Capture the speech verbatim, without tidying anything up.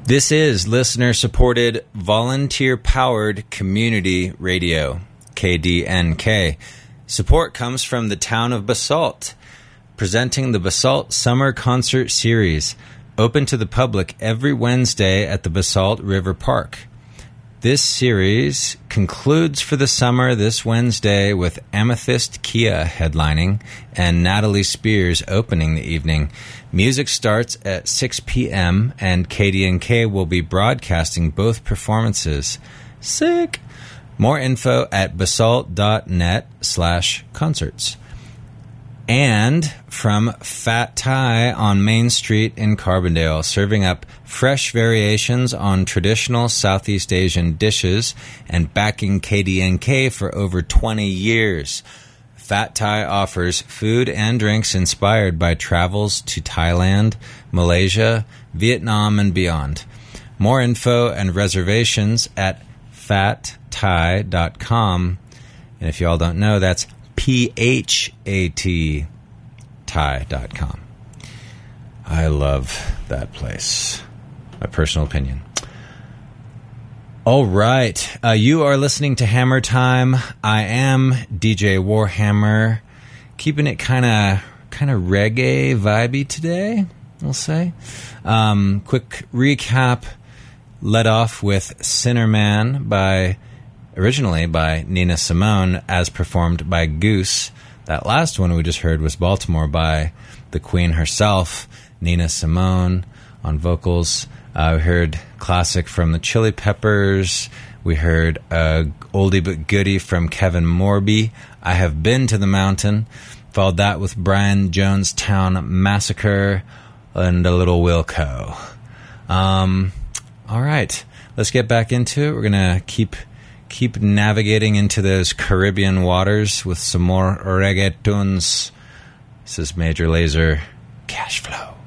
This is listener-supported, volunteer-powered community radio, K D N K. Support comes from the town of Basalt, presenting the Basalt Summer Concert Series, open to the public every Wednesday at the Basalt River Park. This series concludes for the summer this Wednesday with Amethyst Kia headlining and Natalie Spears opening the evening. Music starts at six p.m. and K D N K will be broadcasting both performances. Sick! More info at basalt.net slash concerts. And from Fat Thai on Main Street in Carbondale, serving up fresh variations on traditional Southeast Asian dishes and backing K D N K for over twenty years. Fat Thai offers food and drinks inspired by travels to Thailand, Malaysia, Vietnam, and beyond. More info and reservations at fat thai dot com. And if you all don't know, that's P H A T, Thai dot com. I love that place. My personal opinion. All right. Uh, you are listening to Hammer Time. I am D J Warhammer. Keeping it kind of kind of reggae vibey today, we'll say. Um, quick recap. Led off with Sinner Man by... originally by Nina Simone, as performed by Goose. That last one we just heard was Baltimore by the Queen herself, Nina Simone, on vocals. Uh, we heard classic from the Chili Peppers. We heard uh, oldie but goodie from Kevin Morby, I Have Been to the Mountain. Followed that with Brian Jonestown Massacre and a little Wilco. Um, all right, let's get back into it. We're going to keep... Keep navigating into those Caribbean waters with some more reggaetons. This is Major Lazer, Cash Flow.